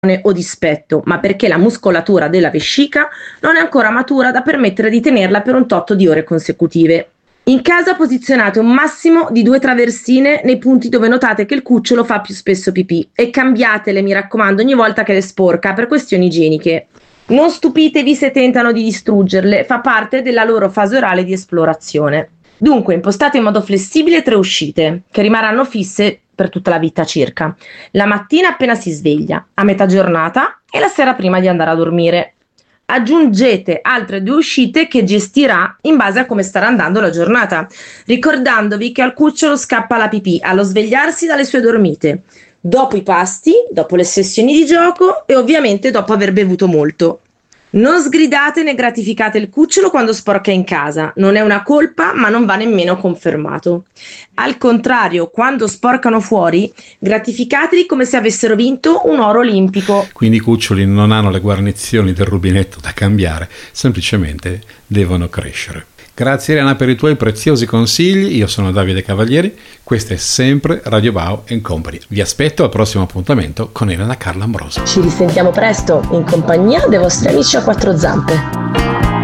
o dispetto, ma perché la muscolatura della vescica non è ancora matura da permettere di tenerla per un tot di ore consecutive. In casa posizionate un massimo di 2 traversine nei punti dove notate che il cucciolo fa più spesso pipì e cambiatele, mi raccomando, ogni volta che le sporca per questioni igieniche. Non stupitevi se tentano di distruggerle, fa parte della loro fase orale di esplorazione. Dunque, impostate in modo flessibile 3 uscite, che rimarranno fisse per tutta la vita circa. La mattina appena si sveglia, a metà giornata e la sera prima di andare a dormire. Aggiungete altre 2 uscite che gestirà in base a come starà andando la giornata, ricordandovi che al cucciolo scappa la pipì allo svegliarsi dalle sue dormite, dopo i pasti, dopo le sessioni di gioco e ovviamente dopo aver bevuto molto. Non sgridate né gratificate il cucciolo quando sporca in casa, non è una colpa ma non va nemmeno confermato. Al contrario, quando sporcano fuori, gratificateli come se avessero vinto un oro olimpico. Quindi i cuccioli non hanno le guarnizioni del rubinetto da cambiare, semplicemente devono crescere. Grazie Elena per i tuoi preziosi consigli, io sono Davide Cavalieri, questa è sempre Radio Bao & Company. Vi aspetto al prossimo appuntamento con Elena Carla Ambroso. Ci risentiamo presto in compagnia dei vostri amici a 4 zampe.